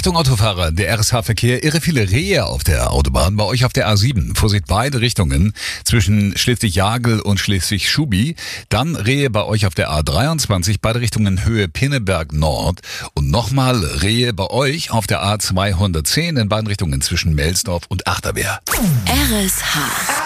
Achtung Autofahrer, der RSH-Verkehr, irre viele Rehe auf der Autobahn. Bei euch auf der A7, Vorsicht, beide Richtungen, zwischen Schleswig-Jagel und Schleswig-Schubi. Dann Rehe bei euch auf der A23, beide Richtungen Höhe Pinneberg Nord. Und nochmal Rehe bei euch auf der A210 in beiden Richtungen zwischen Melsdorf und Achterwehr. RSH.